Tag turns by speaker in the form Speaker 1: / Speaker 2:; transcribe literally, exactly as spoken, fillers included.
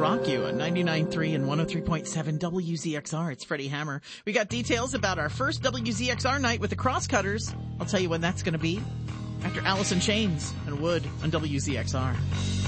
Speaker 1: rock you on ninety-nine point three and one oh three point seven W Z X R. It's Freddie Hammer. We got details about our first W Z X R night with the Crosscutters. I'll tell you when that's going to be after Alice in Chains and Wood on W Z X R.